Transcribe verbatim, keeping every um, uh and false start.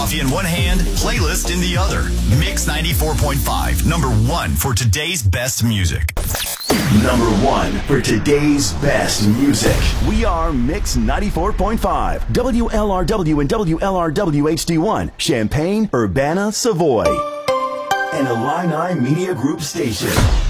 coffee in one hand, playlist in the other. Mix ninety-four point five, number one for today's best music. Number one for today's best music. We are Mix ninety-four point five, W L R W and W L R W H D one, Champaign, Urbana, Savoy. An Illini Media Group station.